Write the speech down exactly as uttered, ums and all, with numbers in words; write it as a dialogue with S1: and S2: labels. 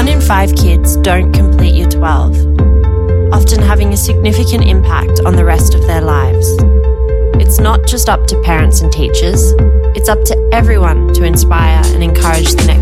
S1: One in five kids don't complete year twelve, often having a significant impact on the rest of their lives. It's not just up to parents and teachers, it's up to everyone to inspire and encourage the next